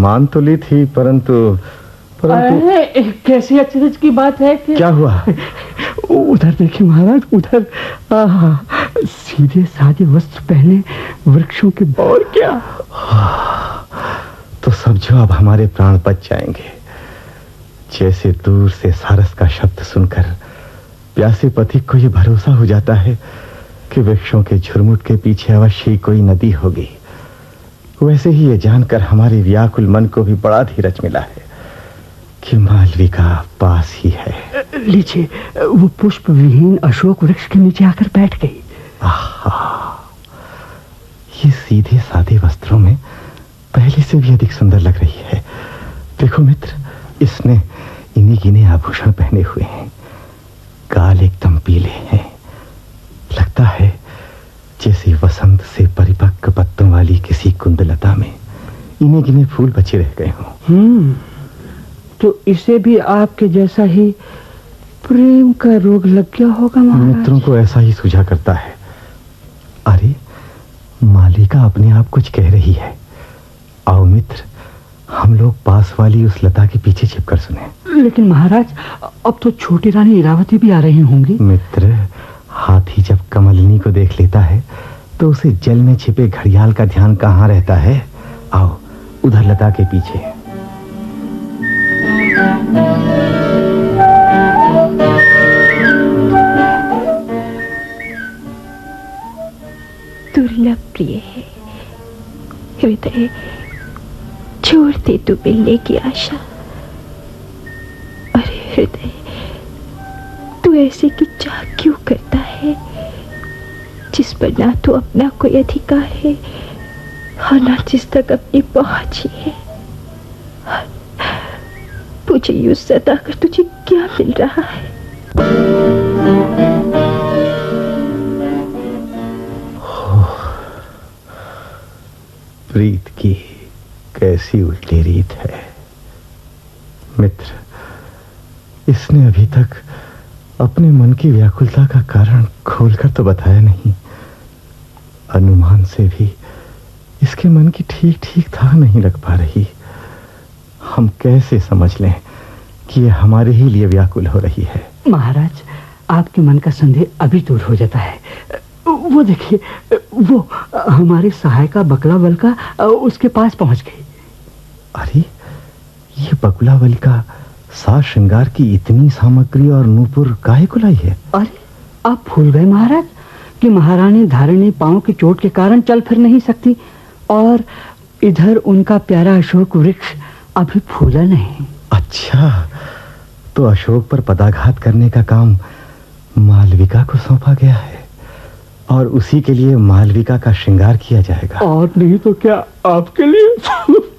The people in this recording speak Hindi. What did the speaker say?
मान तो ली थी, परंतु कैसी अचरज की बात है कि... क्या हुआ? उधर देखिए महाराज, उधर सीधे सादे वस्त्र पहने वृक्षों के... और क्या? तो समझो अब हमारे प्राण बच जाएंगे। जैसे दूर से सारस का शब्द सुनकर प्यासे पथिक को ये भरोसा हो जाता है कि वृक्षों के झुरमुट के पीछे अवश्य ही कोई नदी होगी, वैसे ही ये जानकर हमारे व्याकुल मन को भी बड़ा धीरज मिला है कि मालविका पास ही है। लीजिए, वो पुष्प विहीन अशोक वृक्ष के नीचे आकर बैठ गई। ये सीधे सादे वस्त्रों में पहले से भी अधिक सुंदर लग रही है। देखो मित्र, इसने इन्हीं गिने आभूषण पहने हुए हैं, गाल एकदम पीले हैं, लगता है जैसे वसंत से परिपक्व पत्तों वाली किसी कुंदलता में इन्हीं गिने फूल बचे रह गए हों। तो इसे भी आपके जैसा ही प्रेम का रोग लग गया होगा महाराज। मित्रों को ऐसा ही सूझा करता है। अरे मालिका अपने आप कुछ कह रही है। आओ मित्र, हम लोग पास वाली उस लता के पीछे छिपकर सुने। लेकिन महाराज, अब तो छोटी रानी इरावती भी आ रही होंगी। मित्र, हाथी जब कमलिनी को देख लेता है तो उसे जल में छिपे घड़ियाल का ध्यान कहाँ रहता है। आओ उधर लता के पीछे। दुर्लभ प्रिय है हृदय, छोड़ दे तू मिलने की आशा। अरे हृदय, तू ऐसे की चाह क्यों करता है जिस पर ना तो अपना कोई अधिकार है और ना जिस तक अपनी पहुंच ही है। मुझे यूं सताकर तुझे क्या मिल रहा है? प्रीत की कैसी उल्टी रीत है। मित्र, इसने अभी तक अपने मन की व्याकुलता का कारण खोलकर तो बताया नहीं। अनुमान से भी इसके मन की ठीक ठीक था नहीं लग पा रही। हम कैसे समझ लें कि ये हमारे ही लिए व्याकुल हो रही है? महाराज, आपके मन का संदेह अभी दूर हो जाता है। वो देखिए, वो हमारे सहायिका बकुला वल्का उसके पास पहुंच गई। अरे ये बकुला वल्का साज श्रृंगार की इतनी सामग्री और नूपुर काहे को लाई है? अरे आप भूल गए महाराज कि महारानी धारिणी पांव की चोट के कारण चल फिर नहीं सकती, और इधर उनका प्यारा अशोक वृक्ष अभी फूला नहीं। अच्छा, तो अशोक पर पदाघात करने का काम मालविका को सौंपा गया है और उसी के लिए मालविका का श्रृंगार किया जाएगा। और नहीं तो क्या आपके लिए?